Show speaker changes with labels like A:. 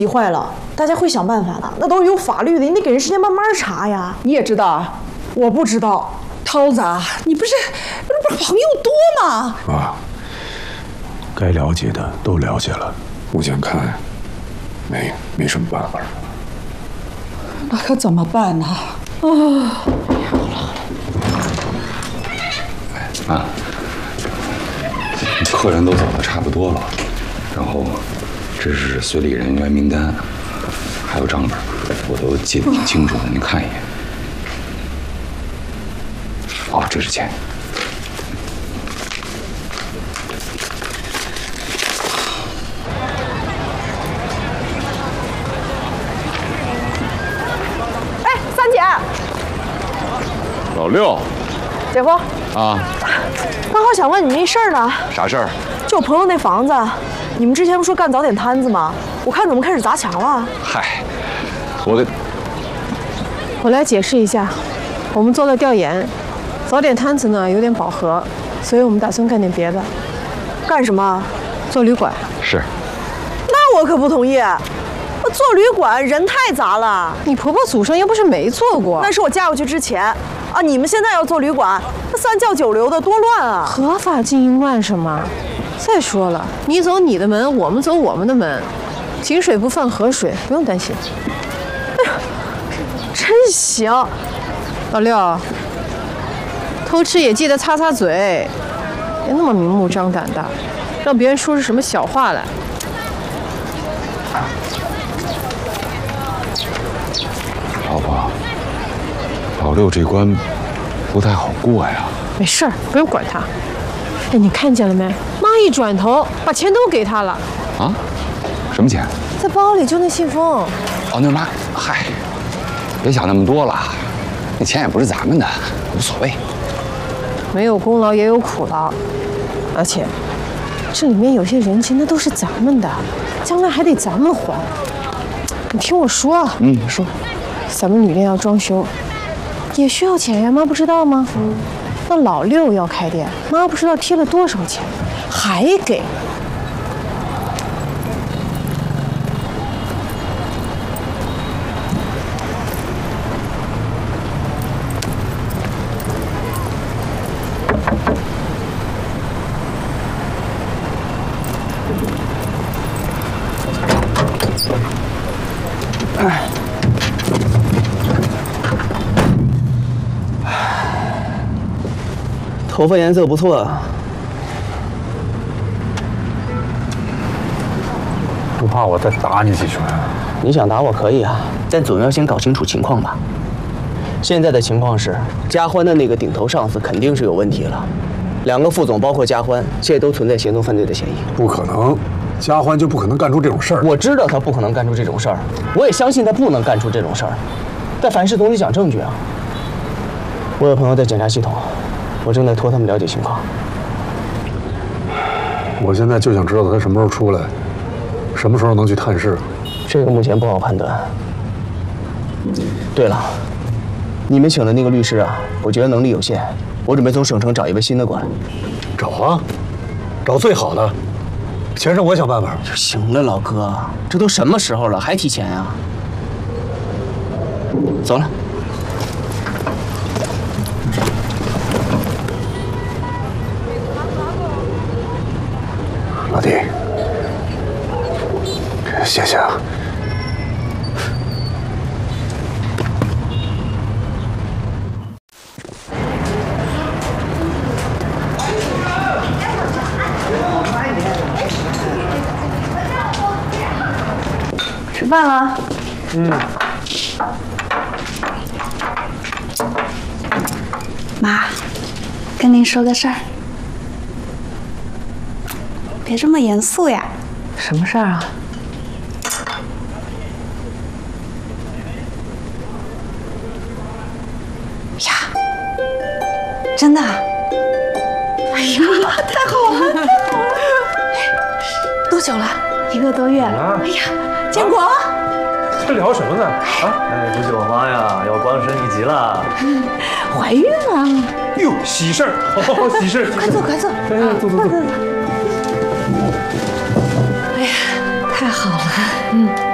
A: 急坏了，大家会想办法的，那都是有法律的，你得给人时间慢慢查呀。
B: 你也知道啊？我不知道。涛子啊，你不是朋友多吗？
C: 啊，该了解的都了解了，目前看没什么办法。
B: 那可怎么办呢？啊！
D: 啊，客人都走的差不多了，然后这是随礼人员名单，还有账本，我都记得挺清楚的，你看一眼。哦，这是钱。
A: 哎，三姐，
D: 老六，
A: 姐夫
D: 啊，
A: 刚好想问你一事儿呢。
D: 啥事儿？
A: 就我朋友那房子，你们之前不说干早点摊子吗？我看怎么开始砸墙了。
D: 嗨，
E: 我来解释一下，我们做了调研，早点摊子呢有点饱和，所以我们打算干点别的。
A: 干什么？
E: 做旅馆。
D: 是。
A: 那我可不同意。做旅馆人太杂了。
E: 你婆婆祖上又不是没做过。
A: 那是我嫁过去之前啊！你们现在要做旅馆，那三教九流的多乱啊！
E: 合法经营乱什么？再说了，你走你的门，我们走我们的门，井水不犯河水，不用担心。
A: 哎呀，真行！
E: 老六，偷吃也记得擦擦嘴，别那么明目张胆的，让别人说出什么小话来。
D: 老婆，老六这关不太好过呀。
E: 没事儿，不用管他。哎，你看见了没？妈一转头，把钱都给他了。
D: 啊？什么钱？
E: 在包里，就那信封。
D: 哦，那妈，嗨，别想那么多了，那钱也不是咱们的，无所谓。
E: 没有功劳也有苦劳，而且这里面有些人情，那都是咱们的，将来还得咱们还。你听我说。
D: 说。
E: 咱们旅店要装修，也需要钱呀，妈不知道吗？那老六要开店，妈不知道贴了多少钱，还给。
F: 头发颜色不错啊，
C: 不怕我再打你几拳？
F: 你想打我可以啊，但总要先搞清楚情况吧。现在的情况是，嘉欢的那个顶头上司肯定是有问题了，2个副总包括嘉欢，现在都存在协同犯罪的嫌疑。
C: 不可能，嘉欢就不可能干出这种事儿。
F: 我知道他不可能干出这种事儿，我也相信他不能干出这种事儿，但凡事总得讲证据啊。我有朋友在检察系统。我正在托他们了解情况。
C: 我现在就想知道他什么时候出来，什么时候能去探视。
F: 这个目前不好判断。对了，你们请的那个律师啊，我觉得能力有限，我准备从省城找一位新的过来。
C: 找啊，找最好的，钱是我想办法。
F: 行了，老哥，这都什么时候了，还提钱啊？走了。
C: 老弟，谢谢啊。
A: 吃饭了。
G: 妈，跟您说个事儿。别这么严肃呀！
E: 什么事儿啊？
G: 呀，真的？哎呀，太好了，太好了！多久了？1个多月。哎呀，建国，
C: 这聊什么呢？啊？
H: 哎，估计我妈呀要官升1级了。
G: 怀孕了。
C: 哟，喜事儿，喜事儿！
G: 快坐，快坐。
C: 哎，坐。
G: 哎呀，太好了。